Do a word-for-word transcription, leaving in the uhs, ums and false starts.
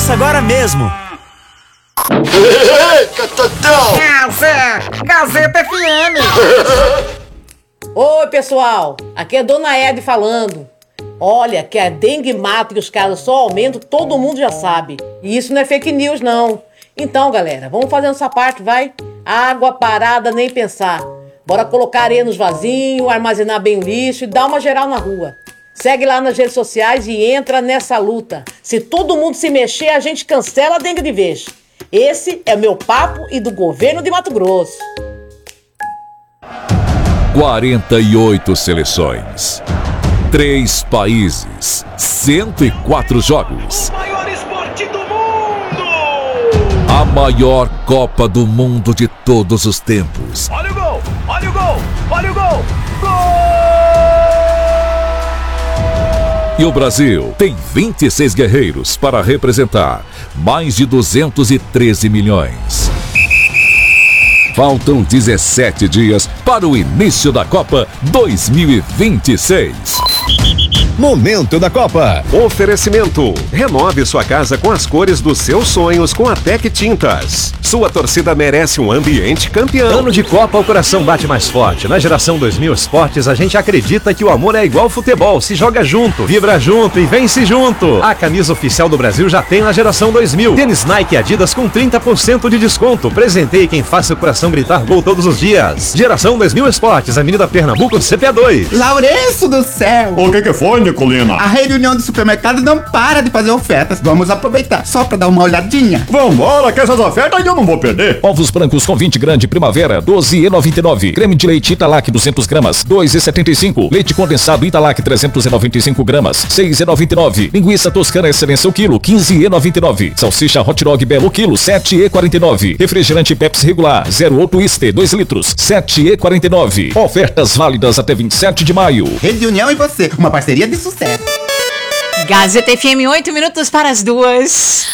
Começa agora mesmo. Gazeta, Gazeta F M. Oi, pessoal. Aqui é Dona Ed falando. Olha, que a dengue mata e os casos só aumentam, todo mundo já sabe. E isso não é fake news, não. Então, galera, vamos fazer essa parte, vai? Água parada, nem pensar. Bora colocar areia nos vasinhos, armazenar bem o lixo e dar uma geral na rua. Segue lá nas redes sociais e entra nessa luta. Se todo mundo se mexer, a gente cancela a dengue de vez. Esse é o meu papo e do governo de Mato Grosso. quarenta e oito seleções. Três países. cento e quatro jogos. O maior esporte do mundo! A maior Copa do Mundo de todos os tempos. Olha o gol! Olha o gol! Olha o gol! Gol! E o Brasil tem vinte e seis guerreiros para representar mais de duzentos e treze milhões. Faltam dezessete dias para o início da Copa dois mil e vinte e seis. Momento da Copa. Oferecimento. Renove sua casa com as cores dos seus sonhos com a Tec Tintas. Sua torcida merece um ambiente campeão. Ano de Copa, o coração bate mais forte. Na geração dois mil Esportes, a gente acredita que o amor é igual futebol. Se joga junto, vibra junto e vence junto. A camisa oficial do Brasil já tem na geração dois mil. Tênis Nike e Adidas com trinta por cento de desconto. Presenteie quem faça o coração gritar gol todos os dias. Geração dois mil Esportes, Avenida Pernambuco, C P A dois. Lourenço do céu! O que que foi, Nicolina? A reunião do supermercado não para de fazer ofertas. Vamos aproveitar só pra dar uma olhadinha. Vambora, que essas ofertas eu não vou perder. Ovos brancos com vinte grande primavera, doze reais e noventa e nove. Creme de leite Italac duzentas gramas, dois reais e setenta e cinco. Leite condensado Italac trezentos e noventa e cinco gramas, seis reais e noventa e nove. Linguiça toscana excelência o quilo, quinze reais e noventa e nove. Salsicha Hot Dog Belo quilo, sete reais e quarenta e nove. Refrigerante Pepsi regular, zero ou Twister, dois litros, sete reais e quarenta e nove. Ofertas válidas até vinte e sete de maio. Rede União e você, uma parceria de sucesso. Gazeta F M, oito minutos para as duas.